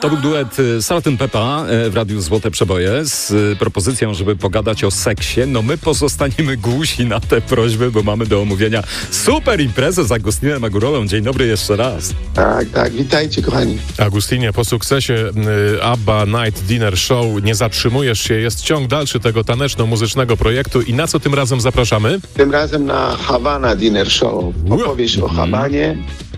To był duet Salt & Peppa w Radiu Złote Przeboje z propozycją, żeby pogadać o seksie. No my pozostaniemy głusi na te prośby, bo mamy do omówienia super imprezę z Agustinem Agurolą. Dzień dobry jeszcze raz. Tak, witajcie kochani. Agustinie, po sukcesie ABBA Night Dinner Show nie zatrzymujesz się, jest ciąg dalszy tego taneczno-muzycznego projektu i na co tym razem zapraszamy? Tym razem na Havana Dinner Show. Opowieść o Havanie,